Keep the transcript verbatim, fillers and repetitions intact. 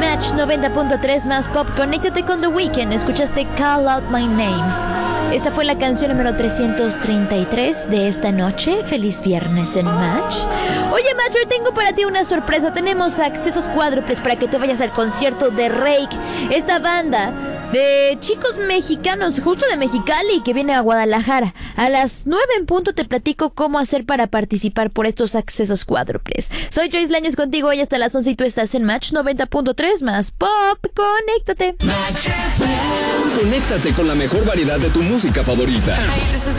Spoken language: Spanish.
Match noventa punto tres más pop. Conéctate con The Weeknd. Escuchaste Call Out My Name. Esta fue la canción número trescientos treinta y tres de esta noche. Feliz viernes en Match. Oye, Match, hoy tengo para ti una sorpresa. Tenemos accesos cuádruples para que te vayas al concierto de Rake, esta banda de chicos mexicanos, justo de Mexicali, que viene a Guadalajara. A las nueve en punto te platico cómo hacer para participar por estos accesos cuádruples. Soy Joyce Lañez contigo hoy hasta las once y tú estás en Match noventa punto tres más pop. Conéctate. Conéctate con la mejor variedad de tu música favorita. Hey, this is